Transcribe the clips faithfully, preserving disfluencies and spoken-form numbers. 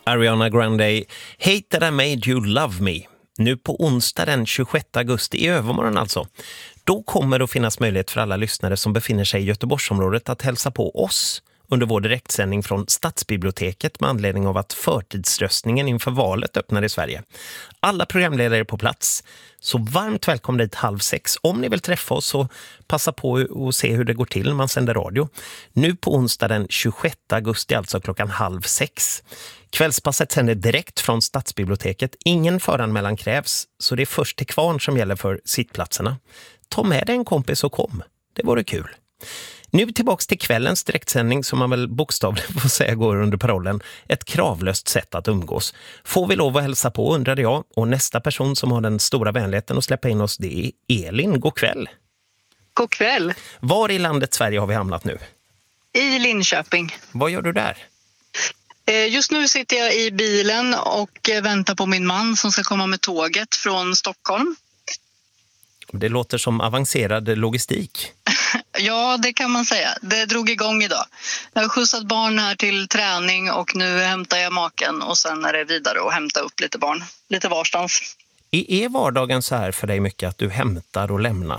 Ariana Grande, Hate That I Made You Love Me. Nu på onsdag den tjugosjätte augusti, i övermorgon alltså. Då kommer det att finnas möjlighet för alla lyssnare som befinner sig i Göteborgsområdet att hälsa på oss under vår direktsändning från Stadsbiblioteket med anledning av att förtidsröstningen inför valet öppnar i Sverige. Alla programledare är på plats, så varmt välkomna dit halv sex. Om ni vill träffa oss så passa på att se hur det går till när man sänder radio. Nu på onsdag den tjugosjätte augusti, alltså klockan halv sex. Kvällspasset sänder direkt från Stadsbiblioteket. Ingen föranmälan krävs, så det är först till kvarn som gäller för sittplatserna. Ta med dig en kompis och kom. Det vore kul. Nu tillbaks till kvällens direktsändning som man väl bokstavligen får säga går under parollen ett kravlöst sätt att umgås. Får vi lov att hälsa på, undrade jag, och nästa person som har den stora vänligheten att släppa in oss, det är Elin. God kväll. God kväll. Var i landet Sverige har vi hamnat nu? I Linköping. Vad gör du där? Just nu sitter jag i bilen och väntar på min man som ska komma med tåget från Stockholm. Det låter som avancerad logistik. Ja, det kan man säga. Det drog igång idag. Jag har skjutsat barn här till träning och nu hämtar jag maken och sen är det vidare och hämta upp lite barn. Lite varstans. Är vardagen så här för dig mycket att du hämtar och lämnar?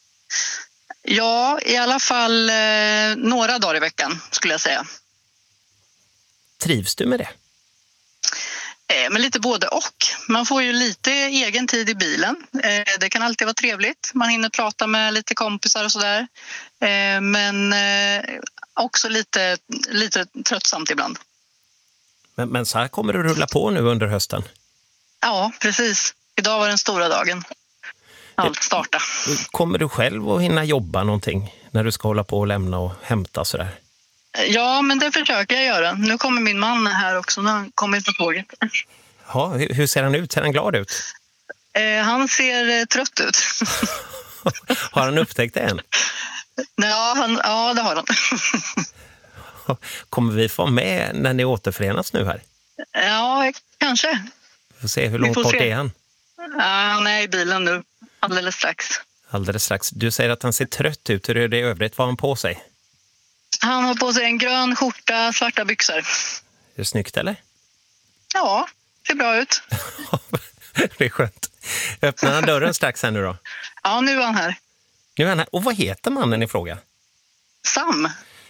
Ja, i alla fall eh, några dagar i veckan skulle jag säga. Trivs du med det? Eh, men lite både och. Man får ju lite egen tid i bilen. Eh, det kan alltid vara trevligt. Man hinner prata med lite kompisar och sådär. Eh, men eh, också lite, lite tröttsamt ibland. Men, men så här kommer du rulla på nu under hösten? Ja, precis. Idag var den stora dagen. Allt starta. Kommer du själv att hinna jobba någonting när du ska hålla på och lämna och hämta sådär? Ja, men det försöker jag göra. Nu kommer min man här också när han kommer på tåget. Ja, hur ser han ut? Ser han glad ut? Eh, han ser eh, trött ut. Har han upptäckt det än? Ja, han, ja, det har han. Kommer vi få med när ni återförenas nu här? Ja, kanske. Vi får se hur långt bort är han. Ja, han är i bilen nu. Alldeles strax. Alldeles strax. Du säger att han ser trött ut. Hur är det i övrigt? Vad har han på sig? Han har på sig en grön skjorta, svarta byxor. Är det snyggt eller? Ja, det ser bra ut. Det är skönt. Öppnar han dörren strax här nu då? Ja, nu är han här. Nu är han här. Och vad heter mannen i fråga? Sam.